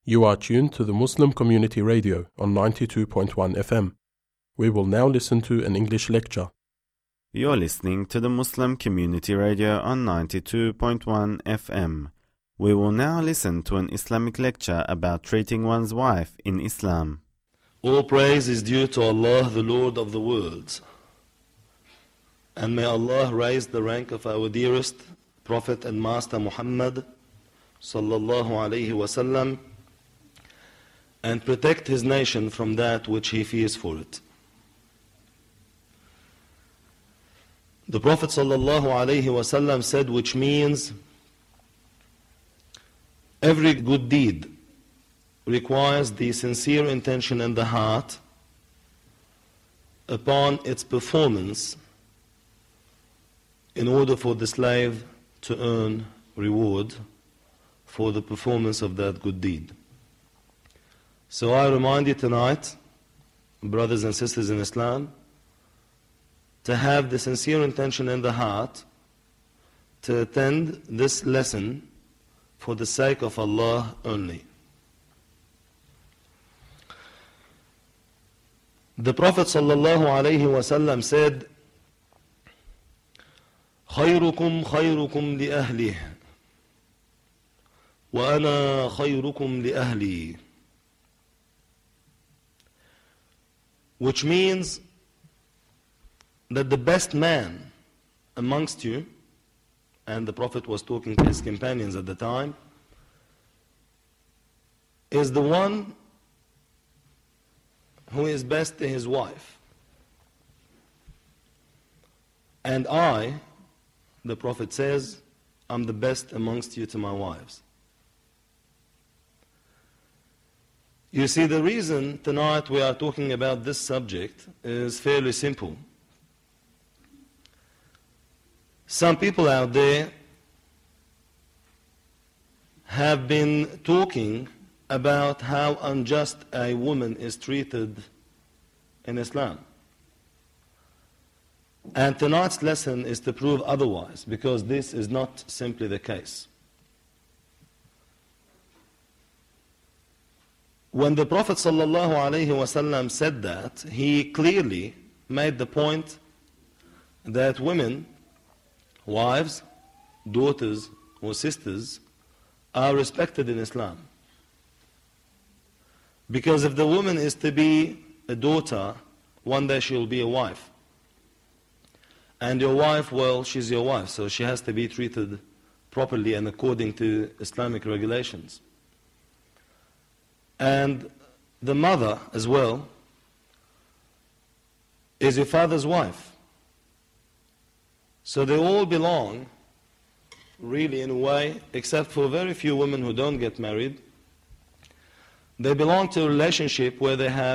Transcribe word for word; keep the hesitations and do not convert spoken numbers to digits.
You are tuned to the Muslim Community Radio on ninety-two point one F M. We will now listen to an English lecture. You're listening to the Muslim Community Radio on ninety-two point one F M. We will now listen to an Islamic lecture about treating one's wife in Islam. All praise is due to Allah, the Lord of the worlds. And may Allah raise the rank of our dearest Prophet and Master Muhammad sallallahu alayhi wasallam and protect his nation from that which he fears for it. The Prophet sallallahu alayhi wasallam said, which means every good deed requires the sincere intention in the heart upon its performance in order for the slave to earn reward for the performance of that good deed. So I remind you tonight, brothers and sisters in Islam, to have the sincere intention in the heart to attend this lesson for the sake of Allah only. The Prophet sallallahu alayhi wasallam said, خيركم خيركم لأهله وأنا خيركم لأهلي, which means that the best man amongst you, and the Prophet was talking to his companions at the time, is the one who is best to his wife. And I, the Prophet says, I'm the best amongst you to my wives. You see, the reason tonight we are talking about this subject is fairly simple. Some people out there have been talking about how unjust a woman is treated in Islam. And tonight's lesson is to prove otherwise, because this is not simply the case. When the Prophet ﷺ said that, he clearly made the point that women, wives, daughters or sisters are respected in Islam. Because if the woman is to be a daughter, one day she will be a wife. And your wife, well, she's your wife, so she has to be treated properly and according to Islamic regulations. And the mother as well is your father's wife. So they all belong, really in a way, except for very few women who don't get married. They belong to a relationship where they have